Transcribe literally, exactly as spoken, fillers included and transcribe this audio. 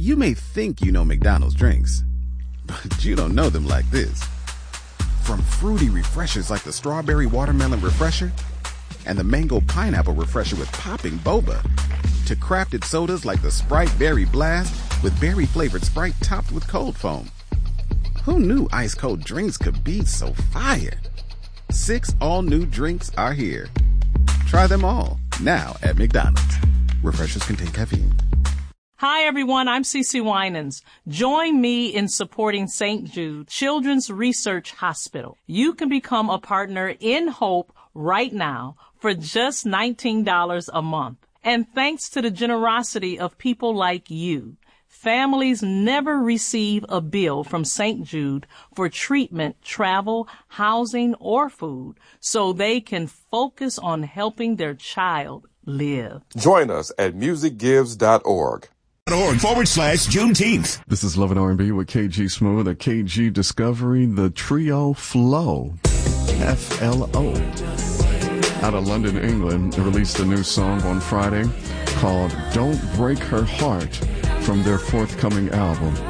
You may think you know McDonald's drinks, but you don't know them like this. From fruity refreshers like the Strawberry Watermelon Refresher and the Mango Pineapple Refresher with popping boba, to crafted sodas like the Sprite Berry Blast with berry-flavored Sprite topped with cold foam. Who knew ice-cold drinks could be so fire? Six all-new drinks are here. Try them all, now at McDonald's. Refreshers contain caffeine. Hi, everyone. I'm Cece Winans. Join me in supporting Saint Jude Children's Research Hospital. You can become a partner in Hope right now for just nineteen dollars a month. And thanks to the generosity of people like you, families never receive a bill from Saint Jude for treatment, travel, housing, or food, so they can focus on helping their child live. Join us at music gives dot org. Org forward slash Juneteenth. This is Love and R and B with K G Smooth, a K G Discovery, the trio Flow, F L O. Out of London, England, released a new song on Friday called Don't Break Her Heart from their forthcoming album.